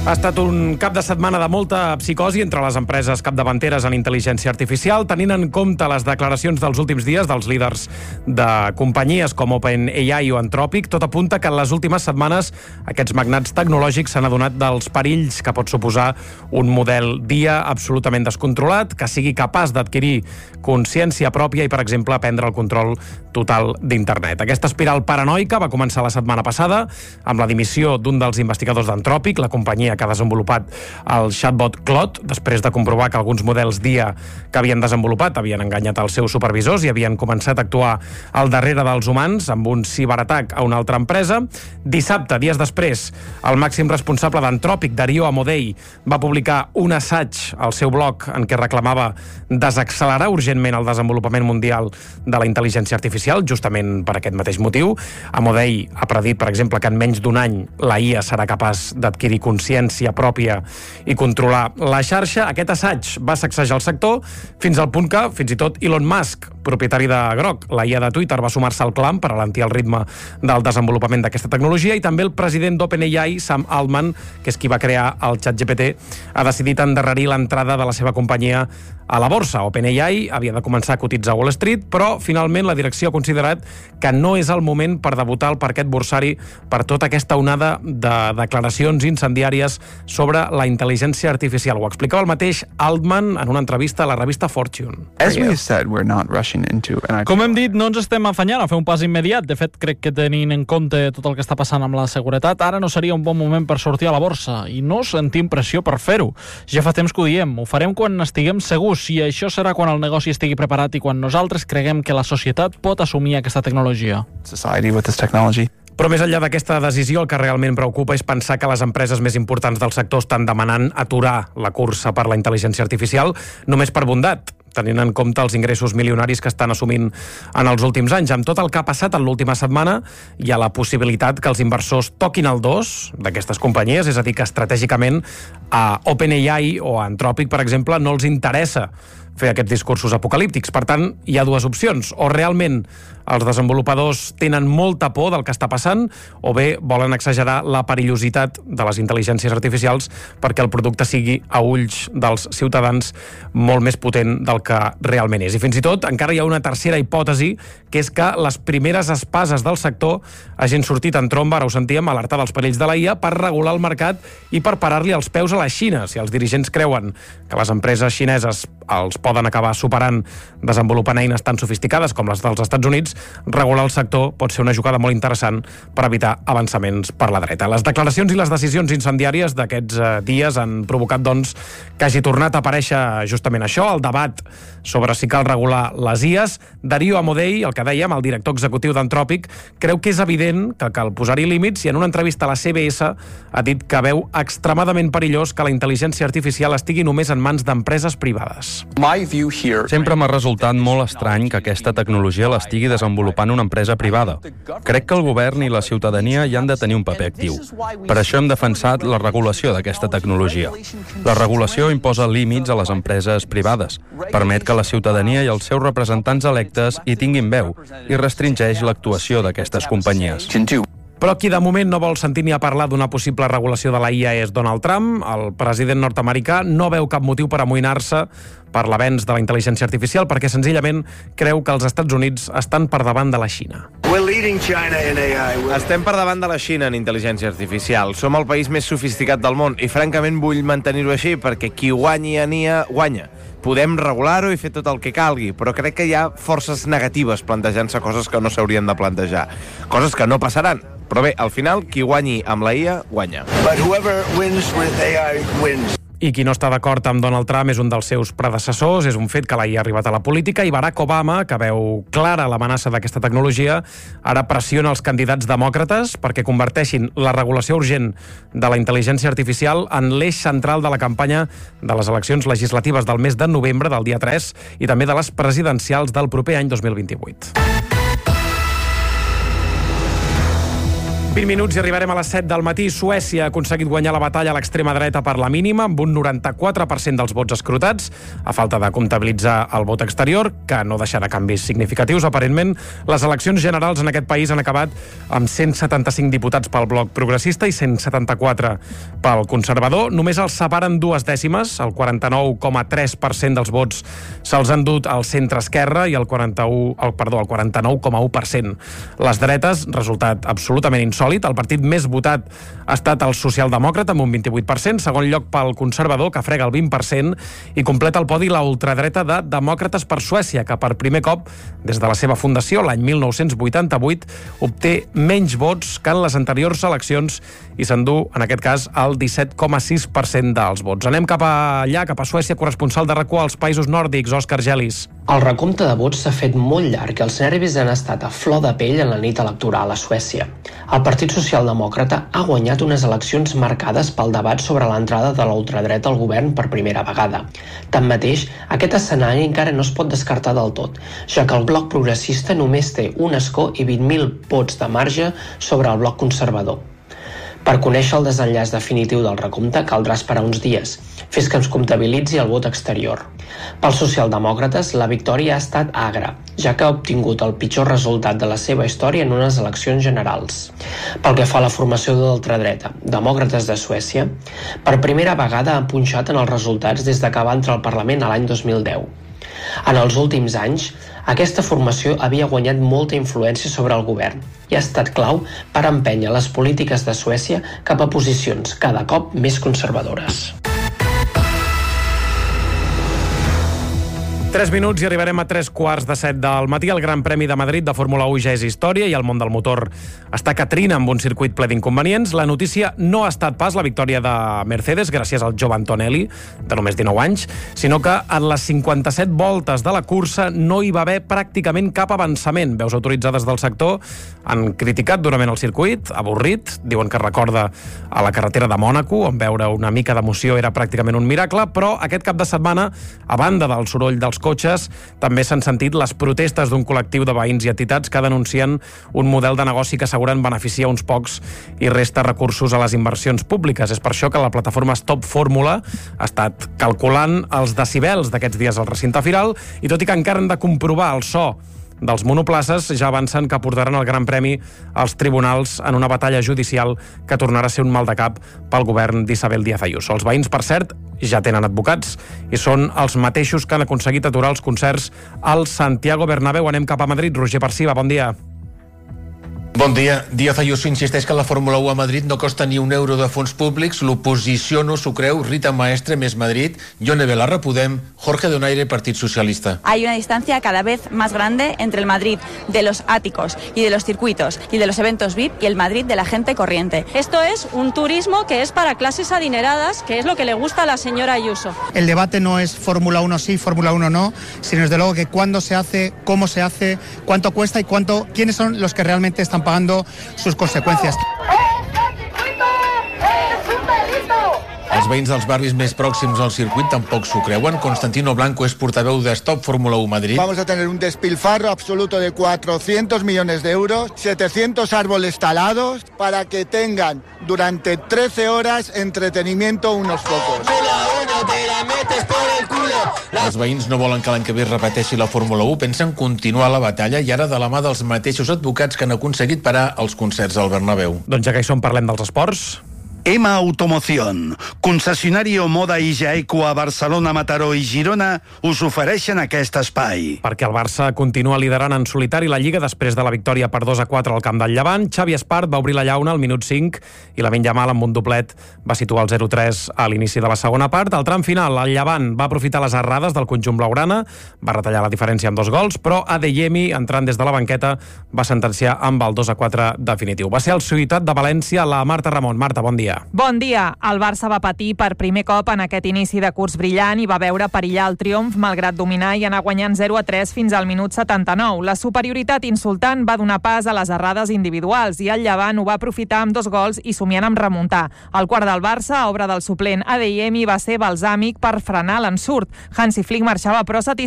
Ha estat un cap de setmana de molta psicosi entre les empreses capdavanteres en intel·ligència artificial, tenint en compte les declaracions dels últims dies dels líders de companyies com OpenAI o Anthropic. Tot apunta que en les últimes setmanes aquests magnats tecnològics s'han adonat dels perills que pot suposar un model d'IA absolutament descontrolat, que sigui capaç d'adquirir consciència pròpia i, per exemple, prendre el control total d'internet. Aquesta espiral paranoica va començar la setmana passada amb la dimissió d'un dels investigadors d'Anthropic, la companyia que ha desenvolupat el chatbot Claude, després de comprovar que alguns models d'IA que havien desenvolupat havien enganyat els seus supervisors i havien començat a actuar al darrere dels humans amb un ciberatac a una altra empresa. Dissabte, dies després, el màxim responsable d'Anthropic, Dario Amodei, va publicar un assaig al seu blog en què reclamava desaccelerar urgentment el desenvolupament mundial de la intel·ligència artificial, justament per aquest mateix motiu. Amodei ha predit, per exemple, que en menys d'un any la IA serà capaç d'adquirir consciència pròpia i controlar la xarxa. Aquest assaig va sacsejar el sector fins al punt que, fins i tot, Elon Musk, propietari de Grok, la IA de Twitter, va sumar-se al clam per alentir el ritme del desenvolupament d'aquesta tecnologia, i també el president d'OpenAI, Sam Altman, que és qui va crear el ChatGPT, ha decidit endarrerir l'entrada de la seva companyia a la borsa. OpenAI havia de començar a cotitzar a Wall Street, però finalment la direcció ha considerat que no és el moment per debutar al parquet borsari per tota aquesta onada de declaracions incendiàries sobre la intel·ligència artificial. Ho explicava el mateix Altman en una entrevista a la revista Fortune. Com hem dit, no ens estem afanyant a fer un pas immediat. De fet, crec que tenint en compte tot el que està passant amb la seguretat, ara no seria un bon moment per sortir a la borsa, i no sentim pressió per fer-ho. Ja fa temps que ho diem, ho farem quan estiguem segurs, i això serà quan el negoci estigui preparat i quan nosaltres creguem que la societat pot assumir aquesta tecnologia. Però més enllà d'aquesta decisió, el que realment preocupa és pensar que les empreses més importants del sector estan demanant aturar la cursa per la intel·ligència artificial només per bondat, tenint en compte els ingressos milionaris que estan assumint en els últims anys. Amb tot el que ha passat en l'última setmana, hi ha la possibilitat que els inversors toquin el dos d'aquestes companyies, és a dir, que estratègicament a OpenAI o a Anthropic, per exemple, no els interessa fer aquests discursos apocalíptics. Per tant, hi ha dues opcions. O realment els desenvolupadors tenen molta por del que està passant, o bé volen exagerar la perillositat de les intel·ligències artificials perquè el producte sigui a ulls dels ciutadans molt més potent del que realment és. I fins i tot encara hi ha una tercera hipòtesi, que és que les primeres espases del sector hagin sortit en tromba, ara ho sentíem, alertar dels perills de la IA per regular el mercat i per parar-li els peus a la Xina. Si els dirigents creuen que les empreses xineses els poden acabar superant desenvolupant eines tan sofisticades com les dels Estats Units, regular el sector pot ser una jugada molt interessant per evitar avançaments per la dreta. Les declaracions i les decisions incendiàries d'aquests dies han provocat, doncs, que hagi tornat a aparèixer justament això, el debat sobre si cal regular les IAs. Dario Amodei, el que dèiem, el director executiu d'Anthropic, creu que és evident que cal posar-hi límits, i en una entrevista a la CBS ha dit que veu extremadament perillós que la intel·ligència artificial estigui només en mans d'empreses privades. Sempre m'ha resultat molt estrany que aquesta tecnologia l'estigui desenvolupant una empresa privada. Crec que el govern i la ciutadania hi han de tenir un paper actiu. Per això hem defensat la regulació d'aquesta tecnologia. La regulació imposa límits a les empreses privades, permet que la ciutadania i els seus representants electes hi tinguin veu i restringeix l'actuació d'aquestes companyies. Però qui de moment no vol sentir ni a parlar d'una possible regulació de la IA és Donald Trump. El president nord-americà no veu cap motiu per amoïnar-se per l'avenç de la intel·ligència artificial, perquè senzillament creu que els Estats Units estan per davant de la Xina. Estem per davant de la Xina en intel·ligència artificial. Som el país més sofisticat del món i francament vull mantenir-ho així, perquè qui guanyi en IA guanya. Podem regular-ho i fer tot el que calgui, però crec que hi ha forces negatives plantejant-se coses que no s'haurien de plantejar. Coses que no passaran. Però bé, al final, qui guanyi amb la IA, guanya. I qui no està d'acord amb Donald Trump és un dels seus predecessors. És un fet que la IA ha arribat a la política, i Barack Obama, que veu clara l'amenaça d'aquesta tecnologia, ara pressiona els candidats demòcrates perquè converteixin la regulació urgent de la intel·ligència artificial en l'eix central de la campanya de les eleccions legislatives del mes de novembre, del dia 3, i també de les presidencials del proper any 2028. 20 minuts i arribarem a les 7 del matí. Suècia ha aconseguit guanyar la batalla a l'extrema dreta per la mínima, amb un 94% dels vots escrutats, a falta de comptabilitzar el vot exterior, que no deixarà canvis significatius. Aparentment, les eleccions generals en aquest país han acabat amb 175 diputats pel bloc progressista i 174 pel conservador. Només els separen 2 dècimes, el 49,3% dels vots se'ls han dut al centre-esquerra i el 49,1%. Les dretes, resultat absolutament insòlit. El partit més votat ha estat el socialdemòcrata, amb un 28%, segon lloc pel conservador, que frega el 20%, i completa el podi la ultradreta de Demòcrates per Suècia, que per primer cop, des de la seva fundació, l'any 1988, obté menys vots que en les anteriors eleccions i s'endú, en aquest cas, el 17,6% dels vots. Anem cap allà, cap a Suècia, corresponsal de RAC1 als països nòrdics, Òscar Gelis. El recompte de vots s'ha fet molt llarg i els nervis han estat a flor de pell en la nit electoral a Suècia. El Partit Socialdemòcrata ha guanyat unes eleccions marcades pel debat sobre l'entrada de la ultradreta al govern per primera vegada. Tanmateix, aquest escenari encara no es pot descartar del tot, ja que el bloc progressista només té un escó i 20.000 vots de marge sobre el bloc conservador. Per conèixer el desenllaç definitiu del recompte caldrà esperar uns dies, fins que es comptabilitzi el vot exterior. Pels socialdemòcrates, la victòria ha estat agra, ja que ha obtingut el pitjor resultat de la seva història en unes eleccions generals. Pel que fa a la formació de l'ultradreta, Demòcrates de Suècia, per primera vegada han punxat en els resultats des de que va entrar al Parlament a l'any 2010. En els últims anys, aquesta formació havia guanyat molta influència sobre el govern i ha estat clau per empènyer les polítiques de Suècia cap a posicions cada cop més conservadores. 3 minuts i arribarem a 3:15 del matí. El Gran Premi de Madrid de Fórmula 1 ja és història i el món del motor està que trina amb un circuit ple d'inconvenients. La notícia no ha estat pas la victòria de Mercedes gràcies al jove Antonelli, de només 19 anys, sinó que en les 57 voltes de la cursa no hi va haver pràcticament cap avançament. Veus autoritzades del sector han criticat durament el circuit, avorrit, diuen que recorda a la carretera de Mònaco, on veure una mica d'emoció era pràcticament un miracle, però aquest cap de setmana, a banda del soroll dels cotxes, també s'han sentit les protestes d'un col·lectiu de veïns i entitats que denuncien un model de negoci que asseguren beneficia uns pocs i resta recursos a les inversions públiques. És per això que la plataforma Stop Fórmula ha estat calculant els decibels d'aquests dies al recinte firal i tot i que encara han de comprovar el so dels monoplaces, ja avancen que portaran el Gran Premi als tribunals en una batalla judicial que tornarà a ser un mal de cap pel govern d'Isabel Díaz Ayuso. Els veïns, per cert, ja tenen advocats i són els mateixos que han aconseguit aturar els concerts al Santiago Bernabéu. Anem cap a Madrid. Roger Parciva, bon dia. Bon dia. Díaz Ayuso insisteix que la Fórmula 1 a Madrid no costa ni un euro de fons públics. L'oposició no s'ho creu. Rita Maestre, Més Madrid, Yone Belarra, Podem, Jorge Donaire, Partit Socialista. Hay una distancia cada vez más grande entre el Madrid de los áticos y de los circuitos y de los eventos VIP y el Madrid de la gente corriente. Esto es un turismo que es para clases adineradas, que es lo que le gusta a la señora Ayuso. El debate no es Fórmula 1 sí, Fórmula 1 no, sino desde luego que cuándo se hace, cómo se hace, cuánto cuesta y quiénes son los que realmente están pagando sus consecuencias. Els veïns dels barris més pròxims al circuit tampoc s'ho creuen. Constantino Blanco és portaveu de Stop Fórmula 1 Madrid. Vamos a tener un despilfarro absoluto de 400 millones de euros, 700 árboles talados para que tengan durante 13 horas entretenimiento unos pocos. Els veïns no volen que l'any que ve es repeteixi la Fórmula 1, pensen continuar la batalla i ara de la mà dels mateixos advocats que han aconseguit parar els concerts al Bernabéu. Doncs ja que hi som, parlem dels esports. EMA Automoción, concessionari Omoda i Jaeco a Barcelona, Mataró i Girona, us ofereixen aquest espai. Perquè el Barça continua liderant en solitari la Lliga després de la victòria per 2-4 al camp del Llevant. Xavi Espart va obrir la llauna al minut 5 i Lamine Yamal amb un doblet va situar el 0-3 a l'inici de la segona part. Al tram final, el Llevant va aprofitar les errades del conjunt blaugrana, va retallar la diferència amb 2 gols, però Adeyemi, entrant des de la banqueta, va sentenciar amb el 2-4 definitiu. Va ser el Ciutat de València, la Marta Ramon. Marta, bon dia. Bon dia. El Barça va patir per primer cop en aquest inici de curs brillant i va veure perillar el triomf malgrat dominar i anar guanyant 0-3 fins al minut 79. La superioritat insultant va donar pas a les errades individuals i el Llevant ho va aprofitar amb 2 gols i somiant amb remuntar. El quart del Barça, a obra del suplent Adeyemi, va ser balsàmic per frenar l'ensurt. Hansi Flick marxava però satisfet